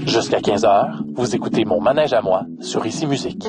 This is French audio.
Jusqu'à 15 heures, vous écoutez Mon Manège à moi sur Ici Musique.